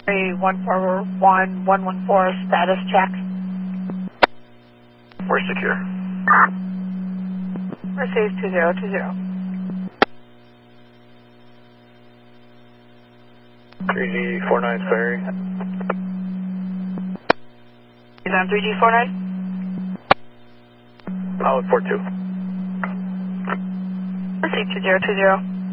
141-114 status check. We're secure. Mercedes 2020. 3G49 ferry. Is on 3G49? Pilot 42. Mercedes 2020.